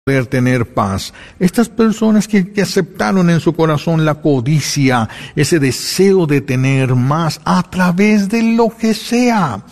poder tener paz. Estas personas que aceptaron en su corazón la codicia, ese deseo de tener más a través de lo que sea.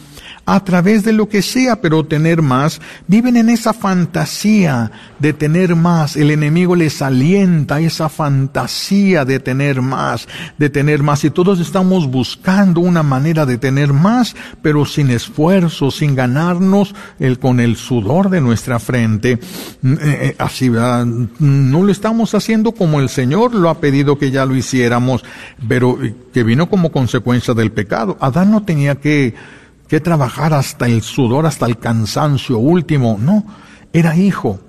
Pero tener más, viven en esa fantasía de tener más. El enemigo les alienta esa fantasía de tener más, y todos estamos buscando una manera de tener más, pero sin esfuerzo, sin ganarnos con el sudor de nuestra frente. Así, ¿verdad? No lo estamos haciendo como el Señor lo ha pedido que ya lo hiciéramos, pero que vino como consecuencia del pecado. Adán no tenía que trabajar hasta el sudor, hasta el cansancio último. No, era hijo.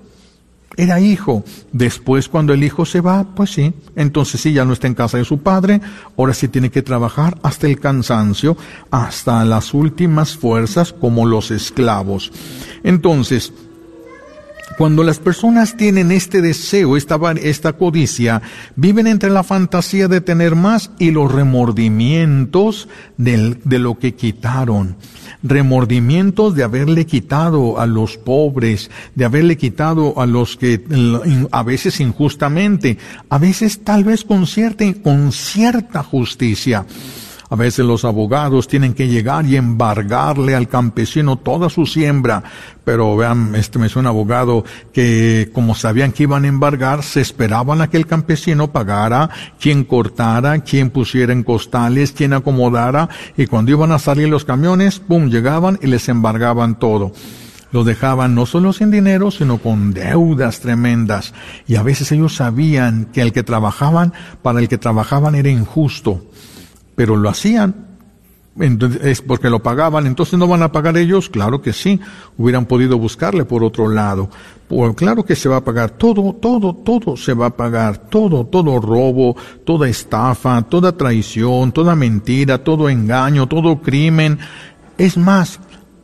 Después, cuando el hijo se va, pues sí, entonces sí, ya no está en casa de su padre, ahora sí tiene que trabajar hasta el cansancio, hasta las últimas fuerzas, como los esclavos. Entonces, cuando las personas tienen este deseo, esta codicia, viven entre la fantasía de tener más y los remordimientos de lo que quitaron. Remordimientos de haberle quitado a los pobres, de haberle quitado a los que a veces injustamente, a veces tal vez con cierta justicia. A veces los abogados tienen que llegar y embargarle al campesino toda su siembra. Pero vean, me suena abogado que como sabían que iban a embargar, se esperaban a que el campesino pagara, quien cortara, quien pusiera en costales, quien acomodara, y cuando iban a salir los camiones, ¡pum!, llegaban y les embargaban todo. Lo dejaban no solo sin dinero, sino con deudas tremendas. Y a veces ellos sabían que para el que trabajaban era injusto. Pero lo hacían, entonces, es porque lo pagaban. Entonces, ¿no van a pagar ellos? Claro que sí, hubieran podido buscarle por otro lado. Claro que se va a pagar, todo se va a pagar, todo robo, toda estafa, toda traición, toda mentira, todo engaño, todo crimen. Es más,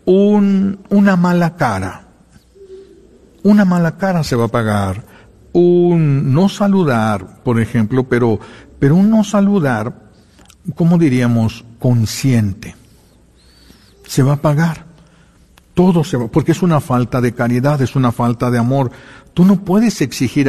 una mala cara se va a pagar. Un no saludar, por ejemplo, pero un no saludar, ¿cómo diríamos? Consciente. Se va a pagar. Todo se va, porque es una falta de caridad, es una falta de amor. Tú no puedes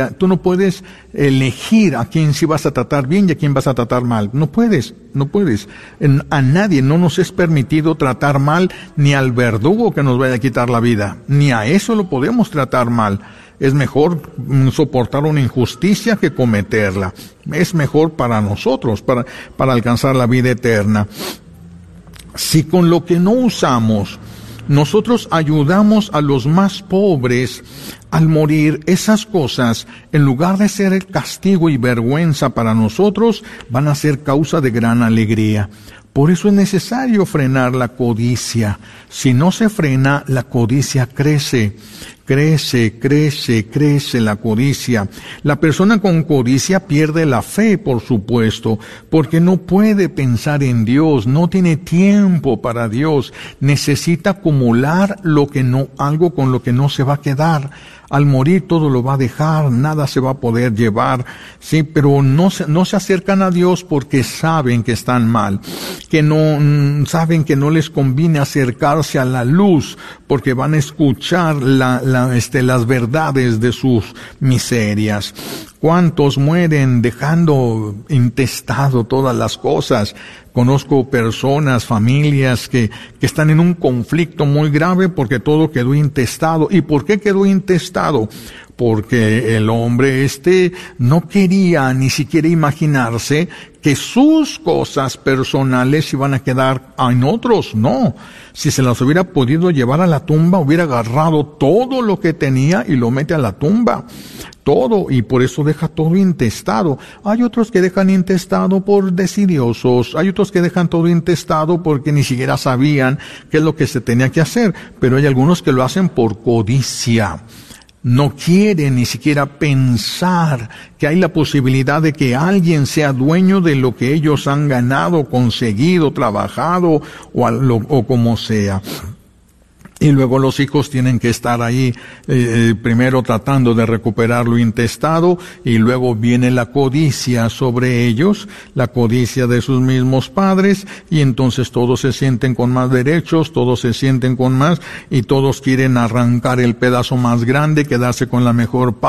elegir a quién sí vas a tratar bien y a quién vas a tratar mal. No puedes. A nadie no nos es permitido tratar mal, ni al verdugo que nos vaya a quitar la vida. Ni a eso lo podemos tratar mal. Es mejor soportar una injusticia que cometerla. Es mejor para nosotros, para alcanzar la vida eterna. Si con lo que no usamos, nosotros ayudamos a los más pobres al morir, esas cosas, en lugar de ser el castigo y vergüenza para nosotros, van a ser causa de gran alegría. Por eso es necesario frenar la codicia. Si no se frena, la codicia crece la codicia. La persona con codicia pierde la fe, por supuesto, porque no puede pensar en Dios, no tiene tiempo para Dios, necesita acumular algo con lo que no se va a quedar. Al morir todo lo va a dejar, nada se va a poder llevar, sí, pero no se acercan a Dios porque saben que están mal, saben que no les conviene acercarse a la luz porque van a escuchar las verdades de sus miserias. ¿Cuántos mueren dejando intestado todas las cosas? Conozco personas, familias que están en un conflicto muy grave porque todo quedó intestado. ¿Y por qué quedó intestado? Porque el hombre no quería ni siquiera imaginarse que sus cosas personales iban a quedar en otros. No. Si se las hubiera podido llevar a la tumba, hubiera agarrado todo lo que tenía y lo mete a la tumba. Todo, y por eso deja todo intestado. Hay otros que dejan intestado por desidiosos, hay otros que dejan todo intestado porque ni siquiera sabían qué es lo que se tenía que hacer, pero hay algunos que lo hacen por codicia. No quieren ni siquiera pensar que hay la posibilidad de que alguien sea dueño de lo que ellos han ganado, conseguido, trabajado o como sea. Y luego los hijos tienen que estar ahí, primero tratando de recuperar lo intestado, y luego viene la codicia sobre ellos, la codicia de sus mismos padres, y entonces todos se sienten con más derechos, todos se sienten con más, y todos quieren arrancar el pedazo más grande, quedarse con la mejor parte.